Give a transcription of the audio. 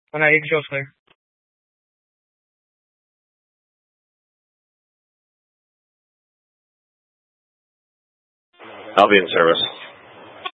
أنا عليك جو صغير. I'll be in service.